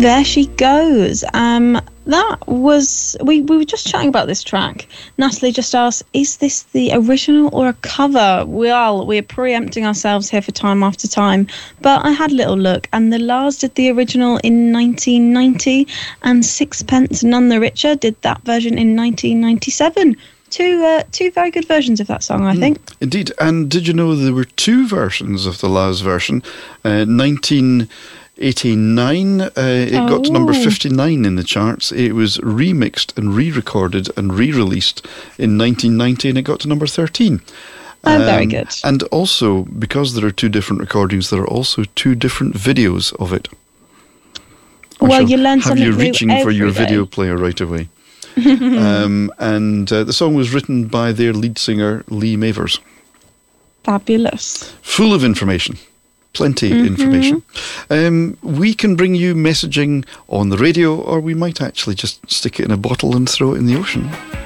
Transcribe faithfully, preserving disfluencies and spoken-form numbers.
There she goes. Um, that was we, we were just chatting about this track. Natalie just asked, "Is this the original or a cover?" Well, we're preempting ourselves here for time after time, but I had a little look, and the Lars did the original in nineteen ninety, and Sixpence None the Richer did that version in nineteen ninety-seven. Two, uh, two very good versions of that song, I think. Mm, indeed. And did you know there were two versions of the Lars version? Uh, nineteen eighty-nine, uh, it oh. got to number fifty-nine in the charts. It was remixed and re-recorded and re-released in nineteen ninety, and it got to number thirteen. Oh, um, very good. And also, because there are two different recordings, there are also two different videos of it. I well, you learn something new Have you reaching every for your day. video player right away. um, and uh, the song was written by their lead singer, Lee Mavers. Fabulous. Full of information. Plenty mm-hmm. information. Um, we can bring you messaging on the radio, or we might actually just stick it in a bottle and throw it in the ocean.